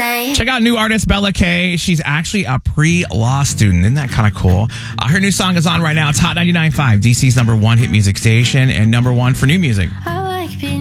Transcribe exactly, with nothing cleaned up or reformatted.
say. Check out new artist Bella K. She's actually a pre-law student. Isn't that kind of cool? Uh, her new song is on right now. It's Hot ninety-nine point five, D C's number one hit music station and number one for new music.